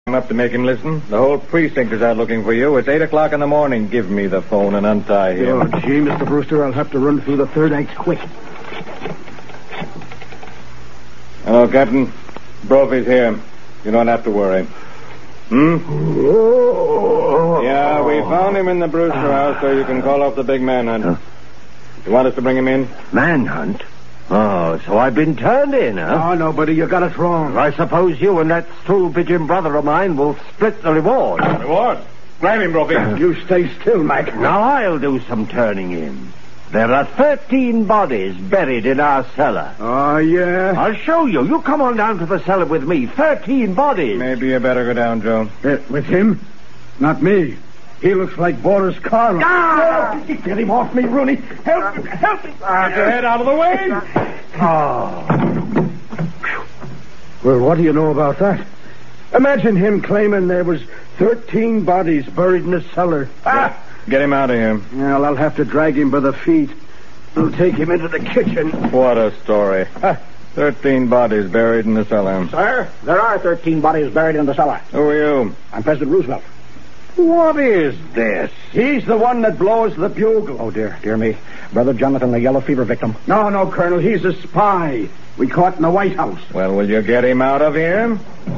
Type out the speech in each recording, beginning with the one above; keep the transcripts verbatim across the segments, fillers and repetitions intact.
up to make him listen. The whole precinct is out looking for you. It's eight o'clock in the morning. Give me the phone and untie him. Oh, gee, Mister Brewster, I'll have to run through the third act quick. Hello, Captain. Brophy's here. You don't have to worry. Hmm? Oh. Yeah, we found him in the Brewster house, so you can call off the big manhunt. Huh? You want us to bring him in? Manhunt? Oh, so I've been turned in, huh? Oh, no, buddy, you got it wrong. I suppose you and that stool pigeon brother of mine will split the reward. Reward? Grab him, Brophy. Uh, you stay still, Mac. Now I'll do some turning in. There are thirteen bodies buried in our cellar. Oh, yeah? I'll show you. You come on down to the cellar with me. Thirteen bodies. Maybe you better go down, Joe. Uh, with him? Not me. He looks like Boris Karloff. Ah! Get him off me, Rooney. Help me, help me. Ah, get your head out of the way. Oh. Well, what do you know about that? Imagine him claiming there was thirteen bodies buried in the cellar. Ah! Get him out of here. Well, I'll have to drag him by the feet. I'll take him into the kitchen. What a story. Thirteen bodies buried in the cellar. Sir, there are thirteen bodies buried in the cellar. Who are you? I'm President Roosevelt. What is this? He's the one that blows the bugle. Oh, dear, dear me. Brother Jonathan, the yellow fever victim. No, no, Colonel. He's a spy. We caught in the White House. Well, will you get him out of here?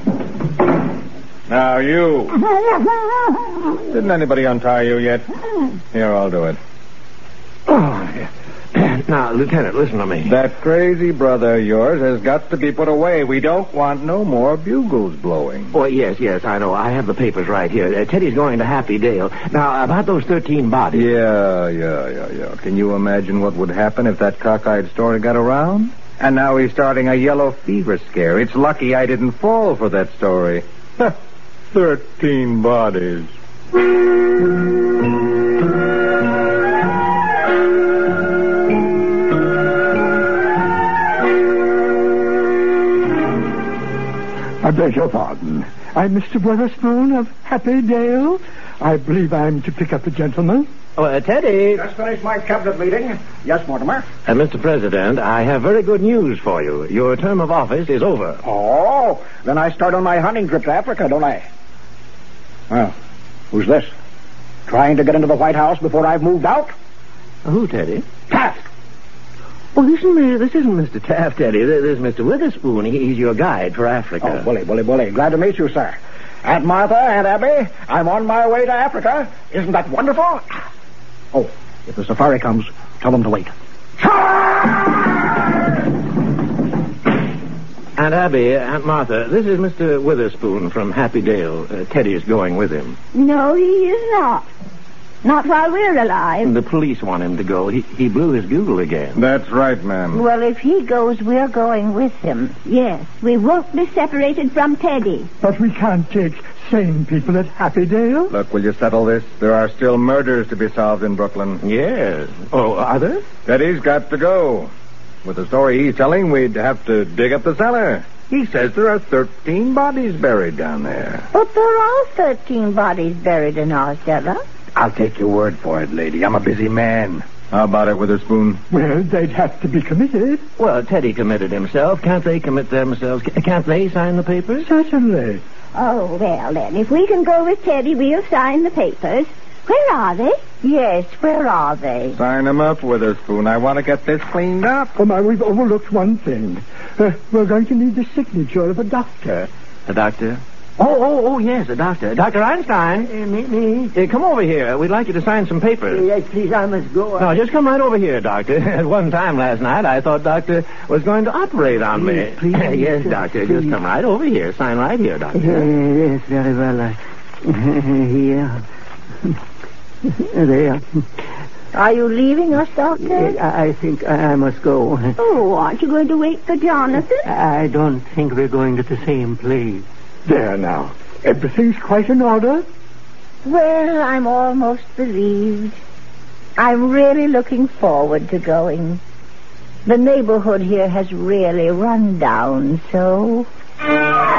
Now, you. Didn't anybody untie you yet? Here, I'll do it. Oh, yeah. Now, Lieutenant, listen to me. That crazy brother of yours has got to be put away. We don't want no more bugles blowing. Oh, yes, yes, I know. I have the papers right here. Uh, Teddy's going to Happy Dale. Now, about those thirteen bodies. Yeah, yeah, yeah, yeah. Can you imagine what would happen if that cockeyed story got around? And now he's starting a yellow fever scare. It's lucky I didn't fall for that story. Thirteen bodies. I beg your pardon. I'm Mister Witherspoon of Happy Dale. I believe I'm to pick up the gentleman. Oh, uh, Teddy. Just finished my cabinet meeting. Yes, Mortimer? Uh, Mister President, I have very good news for you. Your term of office is over. Oh, then I start on my hunting trip to Africa, don't I? Well, who's this? Trying to get into the White House before I've moved out? Who, Teddy? Taft! Oh, this isn't, this isn't Mister Taft, Teddy. This is Mister Witherspoon. He, he's your guide for Africa. Oh, bully, bully, bully. Glad to meet you, sir. Aunt Martha, Aunt Abby, I'm on my way to Africa. Isn't that wonderful? Oh, if the safari comes, tell them to wait. Aunt Abby, Aunt Martha, this is Mister Witherspoon from Happy Dale. Uh, Teddy is going with him. No, he is not. Not while we're alive. The police want him to go. He, he blew his bugle again. That's right, ma'am. Well, if he goes, we're going with him. Yes, we won't be separated from Teddy. But we can't take sane people at Happy Dale. Look, will you settle this? There are still murders to be solved in Brooklyn. Yes. Oh, are there? Teddy's got to go. With the story he's telling, we'd have to dig up the cellar. He says there are thirteen bodies buried down there. But there are thirteen bodies buried in our cellar. I'll take your word for it, lady. I'm a busy man. How about it, Witherspoon? Well, they'd have to be committed. Well, Teddy committed himself. Can't they commit themselves? Can't they sign the papers? Certainly. Oh, well, then, if we can go with Teddy, we'll sign the papers. Where are they? Yes, where are they? Sign them up, Witherspoon. I want to get this cleaned up. Oh, my, we've overlooked one thing. Uh, we're going to need the signature of a doctor. A doctor? Oh, oh, oh, yes, a doctor. Doctor Einstein. Uh, me, me? Uh, come over here. We'd like you to sign some papers. Yes, please, I must go. No, just come right over here, Doctor. At one time last night, I thought Doctor was going to operate on me. Please, please. Yes, Doctor, Please. just come right over here. Sign right here, Doctor. Uh, yes, very well. Uh, here. There. Are you leaving us, Doctor? I, I think I must go. Oh, aren't you going to wait for Jonathan? I don't think we're going to the same place. There now. Everything's quite in order. Well, I'm almost relieved. I'm really looking forward to going. The neighborhood here has really run down so.